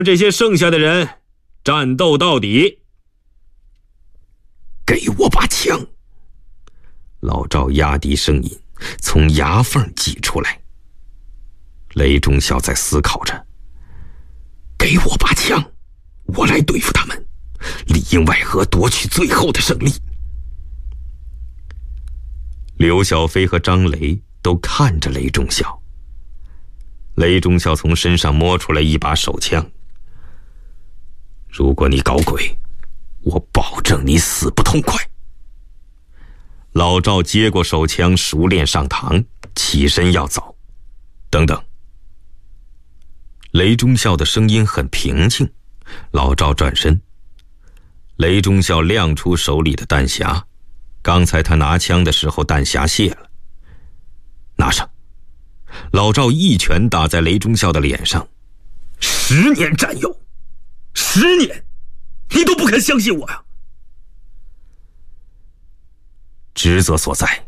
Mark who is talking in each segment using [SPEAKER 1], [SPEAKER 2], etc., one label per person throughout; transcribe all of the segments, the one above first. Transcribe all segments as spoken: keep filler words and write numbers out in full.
[SPEAKER 1] 这些剩下的人战斗到底。
[SPEAKER 2] 给我把枪！老赵压低声音，从牙缝挤出来。雷忠孝在思考着，给我把枪，我来对付他们，里应外合夺取最后的胜利。刘小飞和张雷都看着雷忠孝。雷忠孝从身上摸出来一把手枪。如果你搞鬼，我保证你死不痛快。老赵接过手枪，熟练上膛，起身要走。等等。雷忠孝的声音很平静。老赵转身。雷忠孝亮出手里的弹匣，刚才他拿枪的时候弹匣卸了。拿上。老赵一拳打在雷忠孝的脸上。十年战友，十年，你都不肯相信我呀！职责所在。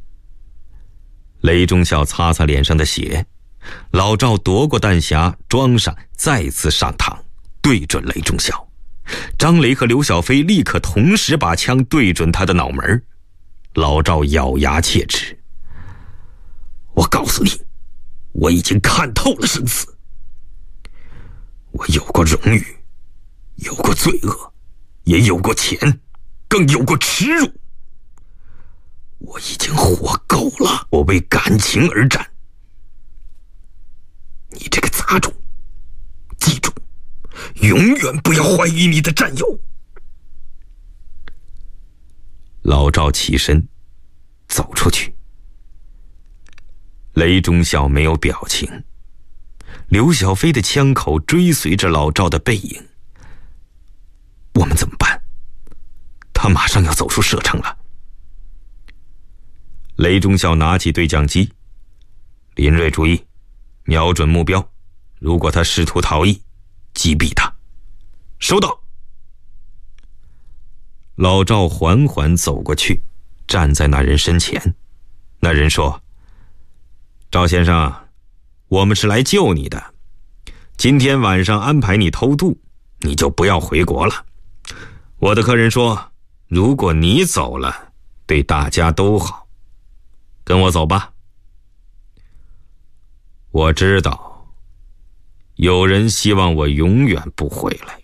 [SPEAKER 2] 雷忠孝擦擦脸上的血，老赵夺过弹匣，装上，再次上膛，对准雷忠孝。张雷和刘小飞立刻同时把枪对准他的脑门。老赵咬牙切齿：我告诉你，我已经看透了生死。我有过荣誉，有过罪恶，也有过钱，更有过耻辱。我已经活够了，我为感情而战。你这个杂种，记住，永远不要怀疑你的战友。老赵起身走出去。雷忠孝没有表情。刘小飞的枪口追随着老赵的背影。我们怎么办？他马上要走出射程了。雷忠孝拿起对讲机。林瑞注意，瞄准目标，如果他试图逃逸，击毙他。收到。老赵缓缓走过去，站在那人身前。那人说：赵先生，我们是来救你的，今天晚上安排你偷渡，你就不要回国了。我的客人说，如果你走了，对大家都好。跟我走吧。我知道，有人希望我永远不回来。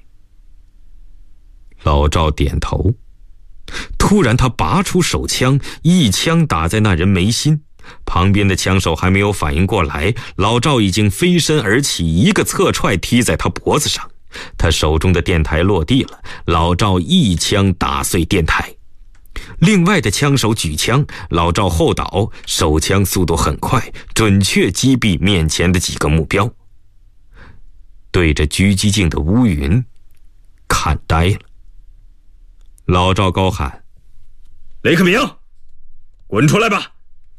[SPEAKER 2] 老赵点头。突然他拔出手枪，一枪打在那人眉心。旁边的枪手还没有反应过来，老赵已经飞身而起，一个侧踹踢在他脖子上。他手中的电台落地了，老赵一枪打碎电台。另外的枪手举枪，老赵后倒，手枪速度很快，准确击毙面前的几个目标。对着狙击镜的乌云看呆了。老赵高喊：雷克明，滚出来吧！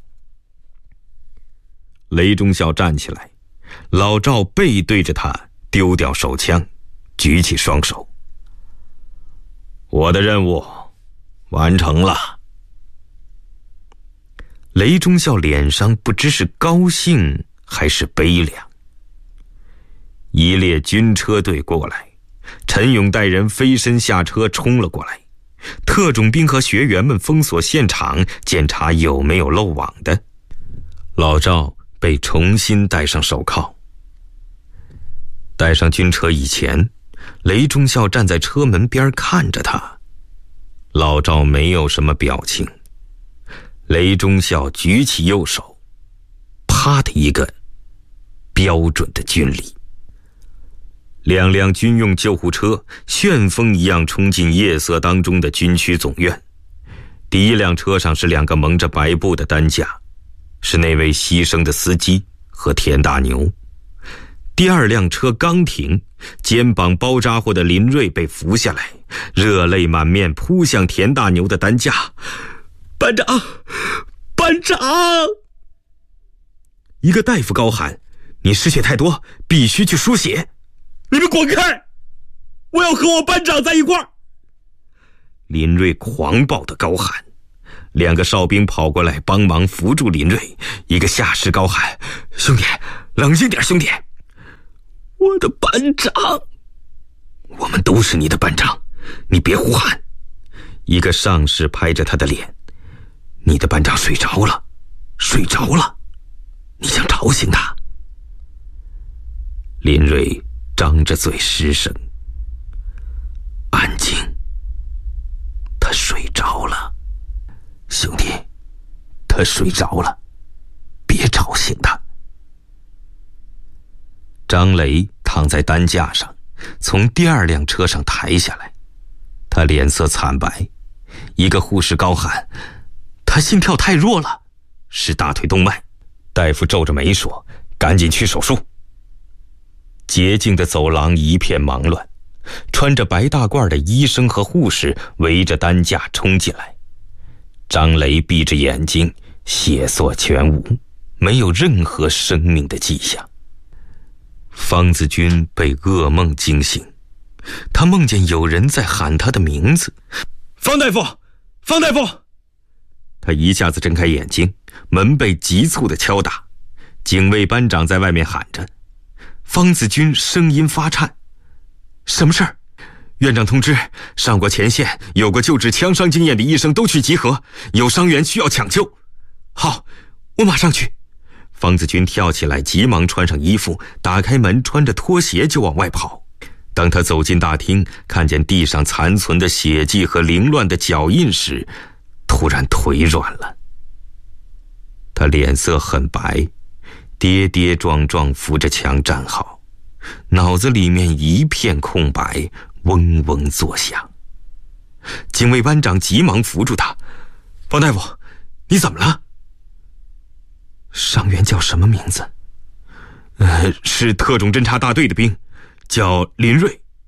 [SPEAKER 2] 雷忠孝站起来，老赵背对着他，丢掉手枪，举起双手。我的任务完成了。雷忠孝脸上不知是高兴还是悲凉。一列军车队过来，陈勇带人飞身下车冲了过来。特种兵和学员们封锁现场，检查有没有漏网的。老赵被重新戴上手铐。带上军车以前，雷忠孝站在车门边看着他。老赵没有什么表情。雷忠孝举起右手，啪的一个标准的军礼。两辆军用救护车旋风一样冲进夜色当中的军区总院。第一辆车上是两个蒙着白布的担架，是那位牺牲的司机和田大牛。第二辆车刚停，肩膀包扎货的林瑞被扶下来，热泪满面扑向田大牛的担架。班长，班长！一个大夫高喊：你失血太多，必须去输血。你们滚开！我要和我班长在一块儿！林瑞狂暴的高喊。两个哨兵跑过来帮忙扶住林瑞。一个下士高喊：兄弟，冷静点，兄弟！我的班长！ 我们都是你的班长，你别胡喊。一个上士拍着他的脸，你的班长睡着了，睡着了，你想吵醒他？林瑞张着嘴失声，安静，他睡着了。兄弟，他睡着了，别吵醒他。张雷躺在担架上，从第二辆车上抬下来，他脸色惨白。一个护士高喊：他心跳太弱了，是大腿动脉。大夫皱着眉说：赶紧去手术。洁净的走廊一片忙乱，穿着白大褂的医生和护士围着担架冲进来。张雷闭着眼睛，血色全无，没有任何生命的迹象。方子君被噩梦惊醒，他梦见有人在喊他的名字：
[SPEAKER 1] 方大夫，方大夫！
[SPEAKER 2] 他一下子睁开眼睛，门被急促地敲打，警卫班长在外面喊着。方子君声音发颤：什么事儿？院长通知，上过前线有过救治枪伤经验的医生都去集合，有伤员需要抢救。好，我马上去。方子君跳起来，急忙穿上衣服，打开门，穿着拖鞋就往外跑。当他走进大厅，看见地上残存的血迹和凌乱的脚印时，突然腿软了。他脸色很白，跌跌撞撞扶着墙站好，脑子里面一片空白，嗡嗡作响。警卫班长急忙扶住他：方大夫，你怎么了？伤员叫什么名字？呃，是特种侦察大队的兵，叫林瑞。